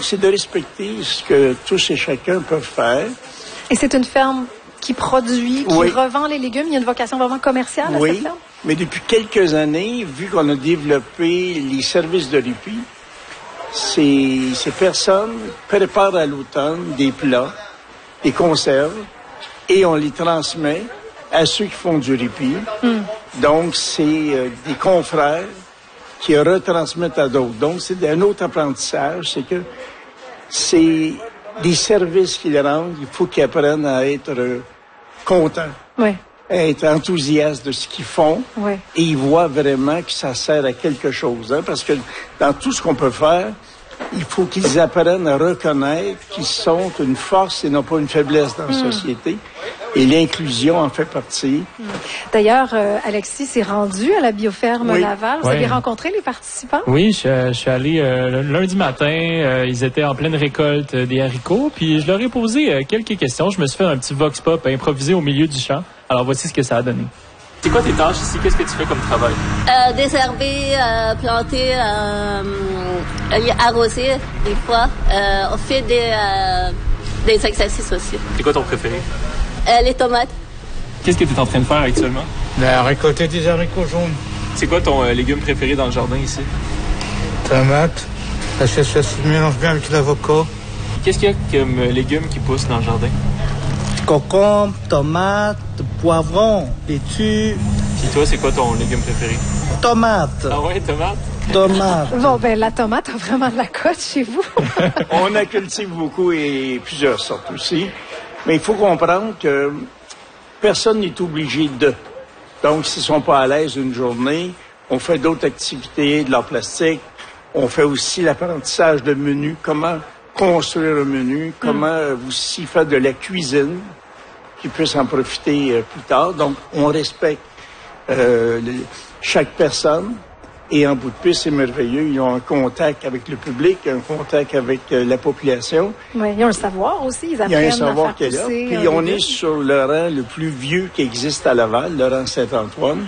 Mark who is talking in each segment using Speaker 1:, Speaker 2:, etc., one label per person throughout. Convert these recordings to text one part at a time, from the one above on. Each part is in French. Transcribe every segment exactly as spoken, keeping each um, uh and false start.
Speaker 1: Donc, c'est de respecter ce que tous et chacun peuvent faire.
Speaker 2: Et c'est une ferme qui produit, qui
Speaker 1: oui.
Speaker 2: revend les légumes. Il y a une vocation vraiment commerciale à
Speaker 1: oui,
Speaker 2: cette ferme?
Speaker 1: Mais depuis quelques années, vu qu'on a développé les services de répit, ces, ces personnes préparent à l'automne des plats, des conserves, et on les transmet à ceux qui font du répit. Mm. Donc, c'est euh, des confrères qui retransmettent à d'autres. Donc, c'est un autre apprentissage, c'est que c'est des services qu'ils rendent, il faut qu'ils apprennent à être euh, contents,
Speaker 2: oui.
Speaker 1: à être enthousiastes de ce qu'ils font,
Speaker 2: oui.
Speaker 1: et ils voient vraiment que ça sert à quelque chose. Hein, parce que dans tout ce qu'on peut faire, il faut qu'ils apprennent à reconnaître qu'ils sont une force et non pas une faiblesse dans la mm. société. Et l'inclusion en fait partie. Mm.
Speaker 2: D'ailleurs, euh, Alexis s'est rendu à la bioferme
Speaker 3: oui.
Speaker 2: Laval. Vous
Speaker 3: oui.
Speaker 2: avez rencontré les participants?
Speaker 3: Oui, je, je suis allé euh, lundi matin. Euh, ils étaient en pleine récolte euh, des haricots. Puis je leur ai posé euh, quelques questions. Je me suis fait un petit vox pop improvisé au milieu du champ. Alors voici ce que ça a donné. C'est quoi tes tâches ici? Qu'est-ce que tu fais comme travail?
Speaker 4: Euh, désherber, euh, planter, euh, arroser des fois. Euh, on fait des, euh, des exercices aussi.
Speaker 3: C'est quoi ton préféré?
Speaker 4: Euh, les tomates.
Speaker 3: Qu'est-ce que tu es en train de faire actuellement?
Speaker 5: Ben, récolter des haricots jaunes.
Speaker 3: C'est quoi ton euh, légume préféré dans le jardin ici?
Speaker 5: Tomates. Parce que ça se mélange bien avec l'avocat.
Speaker 3: Qu'est-ce qu'il y a comme euh, légumes qui poussent dans le jardin?
Speaker 6: Concombre, tomates, poivrons, laitue.
Speaker 3: Puis toi, c'est quoi ton légume préféré?
Speaker 6: Tomate.
Speaker 3: Ah ouais, tomate?
Speaker 6: Tomate.
Speaker 2: Bon, ben la tomate a vraiment de la cote chez vous.
Speaker 1: On en cultive beaucoup et plusieurs sortes aussi. Mais il faut comprendre que personne n'est obligé de. Donc, s'ils ne sont pas à l'aise une journée, on fait d'autres activités, de l'art plastique. On fait aussi l'apprentissage de menus, comment construire un menu, comment mm. aussi faire de la cuisine, qu'ils puissent en profiter euh, plus tard. Donc, on respecte euh, le, chaque personne. Et en bout de piste, c'est merveilleux. Ils ont un contact avec le public, un contact avec euh, la population.
Speaker 2: Oui, ils ont le savoir aussi. Ils apprennent
Speaker 1: Il y a un savoir
Speaker 2: à faire
Speaker 1: qui est là.
Speaker 2: pousser,
Speaker 1: Puis on
Speaker 2: légume.
Speaker 1: est sur le rang le plus vieux qui existe à Laval, le rang Saint-Antoine.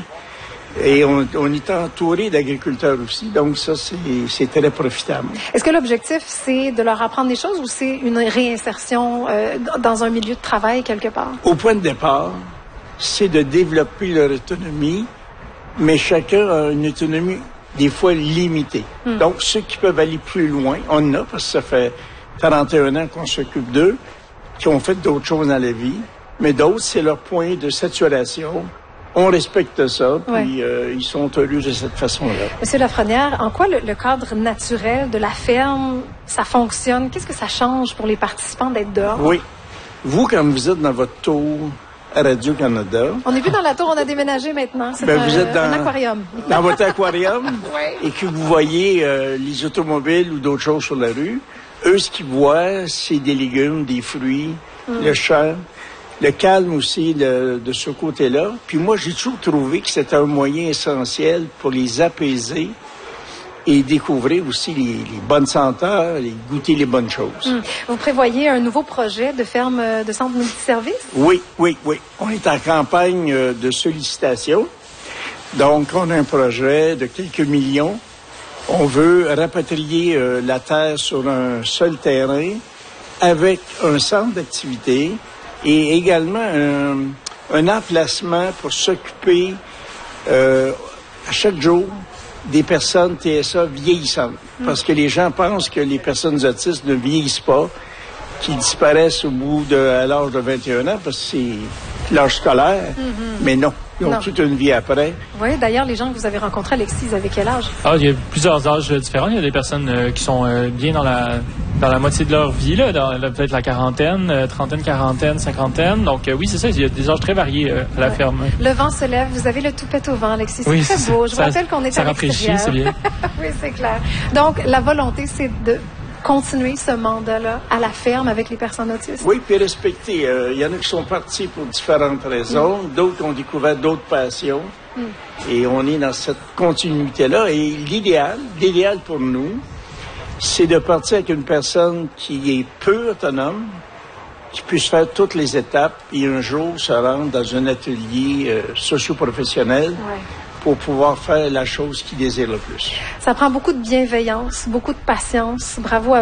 Speaker 1: Et on, on est entouré d'agriculteurs aussi. Donc ça, c'est, c'est très profitable.
Speaker 2: Est-ce que l'objectif, c'est de leur apprendre des choses ou c'est une réinsertion euh, dans un milieu de travail quelque part? Au
Speaker 1: point de départ, c'est de développer leur autonomie, mais chacun a une autonomie des fois limitée. Hmm. Donc, ceux qui peuvent aller plus loin, on en a, parce que ça fait trente et un ans qu'on s'occupe d'eux, qui ont fait d'autres choses dans la vie, mais d'autres, c'est leur point de saturation. On respecte ça, puis ouais. euh, ils sont heureux de cette façon-là.
Speaker 2: Monsieur Lafrenière, en quoi le, le cadre naturel de la ferme, ça fonctionne? Qu'est-ce que ça change pour les participants d'être dehors?
Speaker 1: Oui. Vous, quand vous êtes dans votre tour à Radio-Canada...
Speaker 2: On n'est plus dans la tour, on a déménagé maintenant. C'est
Speaker 1: ben
Speaker 2: un,
Speaker 1: vous êtes dans,
Speaker 2: un aquarium.
Speaker 1: Dans votre aquarium,
Speaker 2: oui.
Speaker 1: Et que vous voyez euh, les automobiles ou d'autres choses sur la rue. Eux, ce qu'ils voient, c'est des légumes, des fruits, mm. le champ. Le calme aussi de, de ce côté-là. Puis moi, j'ai toujours trouvé que c'était un moyen essentiel pour les apaiser et découvrir aussi les, les bonnes senteurs, et goûter les bonnes choses.
Speaker 2: Hum. Vous prévoyez un nouveau projet de ferme de centre multiservice?
Speaker 1: Oui, oui, oui. On est en campagne de sollicitation. Donc, on a un projet de quelques millions. On veut rapatrier euh, la terre sur un seul terrain avec un centre d'activité et également un, un emplacement pour s'occuper euh, à chaque jour des personnes T S A vieillissantes. Mm. Parce que les gens pensent que les personnes autistes ne vieillissent pas, qu'ils disparaissent au bout de à l'âge de vingt et un ans, parce que c'est l'âge scolaire. Mm-hmm. Mais non, ils ont non. toute une vie après.
Speaker 2: Oui, d'ailleurs, les gens que vous avez rencontrés, Alexis, ils avaient quel âge?
Speaker 3: Ah, il y a plusieurs âges différents. Il y a des personnes euh, qui sont euh, bien dans la dans la moitié de leur vie, là, dans là, peut-être la quarantaine, euh, trentaine, quarantaine, cinquantaine. Donc, euh, oui, c'est ça, il y a des âges très variés euh, à la ouais. ferme.
Speaker 2: Le vent se lève, vous avez le toupet au vent, Alexis. C'est
Speaker 3: oui,
Speaker 2: très
Speaker 3: c'est
Speaker 2: beau.
Speaker 3: ça,
Speaker 2: Je vous rappelle qu'on est
Speaker 3: ça
Speaker 2: à
Speaker 3: rafraîchit,
Speaker 2: l'extérieur.
Speaker 3: C'est bien.
Speaker 2: Oui, c'est clair. Donc, la volonté, c'est de continuer ce mandat-là à la ferme avec les personnes autistes.
Speaker 1: Oui, puis respecter. Il euh, y en a qui sont partis pour différentes raisons, mm. d'autres qui ont découvert d'autres passions. Mm. Et on est dans cette continuité-là. Et l'idéal, l'idéal pour nous, c'est de partir avec une personne qui est peu autonome, qui puisse faire toutes les étapes et un jour se rendre dans un atelier euh, socio-professionnel ouais. pour pouvoir faire la chose qu'il désire le plus.
Speaker 2: Ça prend beaucoup de bienveillance, beaucoup de patience. Bravo à